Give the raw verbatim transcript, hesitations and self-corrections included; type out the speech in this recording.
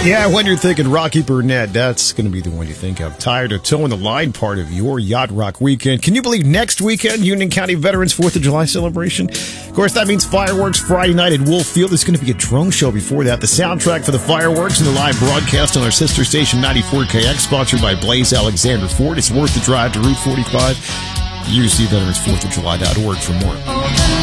Yeah, when you're thinking Rocky Burnett, that's going to be the one you think of. Tired of towing the line part of your Yacht Rock weekend. Can you believe next weekend, Union County Veterans fourth of July celebration? Of course, that means fireworks Friday night at Wolf Field. There's going to be a drone show before that. The soundtrack for the fireworks and the live broadcast on our sister station ninety-four K X, sponsored by Blaze Alexander Ford. It's worth the drive to Route forty-five. U C Veterans fourth of July dot org for more.